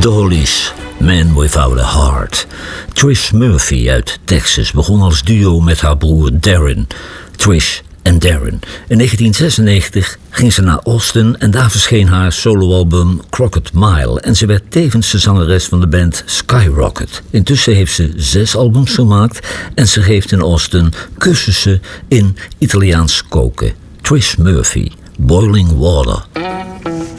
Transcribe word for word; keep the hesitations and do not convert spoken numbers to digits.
Hollies, Man Without a Heart. Trish Murphy uit Texas begon als duo met haar broer Darren. Trish en Darren. In negentien zesennegentig ging ze naar Austin en daar verscheen haar soloalbum Crooked Mile. En ze werd tevens de zangeres van de band Skyrocket. Intussen heeft ze zes albums gemaakt en ze geeft in Austin cursussen in Italiaans koken. Trish Murphy, Boiling Water.